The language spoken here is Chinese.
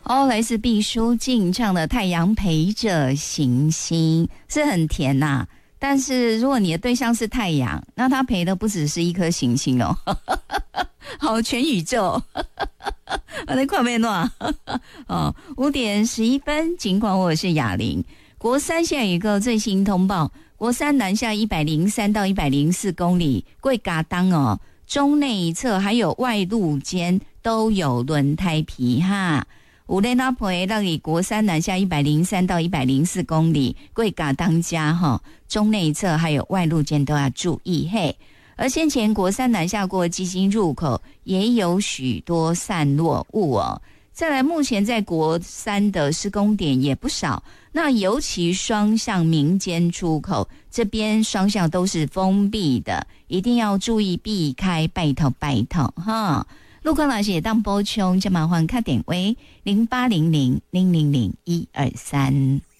哦，来自毕书尽唱的《太阳陪着行星》是很甜呐、但是如果你的对象是太阳，那他陪的不只是一颗行星哦，好，全宇宙。我在看面诺哦，5:11，尽管我是雅玲。国三现在有一个最新通报，国三南下103到104公里，贵嘎当哦，中内侧还有外路间都有轮胎皮哈。有咧那陪让你国三南下103到104公里，贵嘎当家哈，中内侧还有外路间都要注意嘿。而先前国三南下过基金入口也有许多散落物哦。再来，目前在国三的施工点也不少，那尤其双向民间出口这边双向都是封闭的，一定要注意避开，拜托拜托哈。陆光老师也当补充，就麻烦打电话0800000123。